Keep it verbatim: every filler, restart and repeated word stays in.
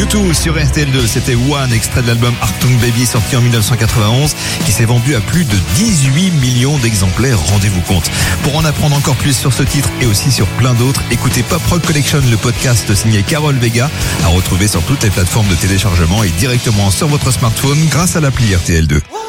tout sur R T L deux. C'était One, extrait de l'album Achtung Baby, sorti en dix-neuf cent quatre-vingt-onze, qui s'est vendu à plus de dix-huit millions d'exemplaires, rendez-vous compte. Pour en apprendre encore plus sur ce titre et aussi sur plein d'autres, écoutez Pop Rock Collection, le podcast signé Carole Vega, à retrouver sur toutes les plateformes de téléchargement et directement sur votre smartphone grâce à l'appli R T L deux.